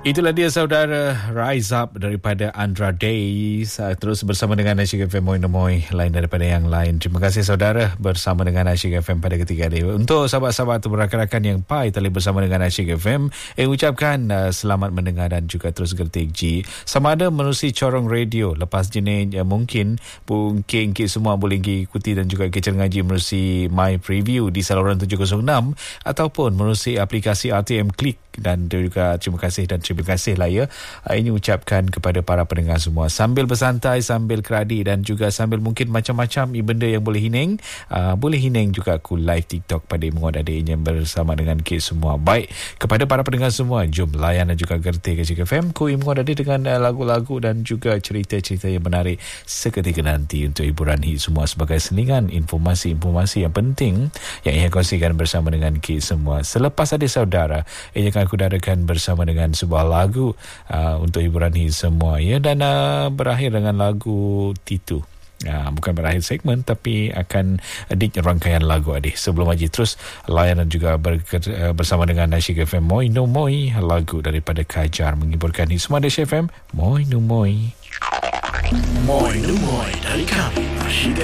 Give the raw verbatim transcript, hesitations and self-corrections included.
Itulah dia saudara, Rise Up daripada Andra Days. Terus bersama dengan Asyik F M Moi Nomoi, lain daripada yang lain. Terima kasih saudara bersama dengan Asyik F M pada ketiga hari. Untuk sahabat-sahabat atau rakan-rakan yang pai tali bersama dengan Asyik F M, eh ucapkan uh, selamat mendengar dan juga terus gertik G. Sama ada menerusi corong radio lepas jenis uh, mungkin mungkin ke semua boleh ikuti dan juga kecil ngaji menerusi My Preview di saluran tujuh kosong enam ataupun menerusi aplikasi R T M Click. Dan juga terima kasih dan terima kasih lah ya. Ini ucapkan kepada para pendengar semua sambil bersantai, sambil keradi dan juga sambil mungkin macam-macam benda yang boleh hining. Uh, boleh hining juga aku live TikTok pada Muad Adik yang bersama dengan kita semua. Baik, kepada para pendengar semua, jom layan dan juga gerti Kecik F M ku Muad Adik dengan uh, lagu-lagu dan juga cerita-cerita yang menarik seketika nanti untuk hiburan hit semua sebagai selingan informasi-informasi yang penting yang ia kongsikan bersama dengan kita semua. Selepas ada saudara, ia akan aku dadakan bersama dengan sebuah lagu uh, untuk hiburan ini semua ya, dan uh, berakhir dengan lagu Titu. Uh, bukan berakhir segmen tapi akan dik rangkaian lagu adik. Sebelum aja terus layan dan juga ber- uh, bersama dengan Asyik F M Moi No Moi, lagu daripada Kajar menghiburkan ini semua. Asyik F M Moi No Moi, Moi No Moi dari kami Asyik